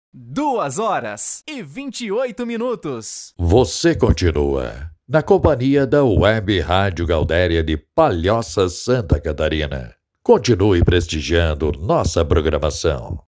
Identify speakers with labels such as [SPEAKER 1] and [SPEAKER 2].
[SPEAKER 1] 2h28.
[SPEAKER 2] Você continua na companhia da Web Rádio Gaudéria de Palhoça, Santa Catarina. Continue prestigiando nossa programação.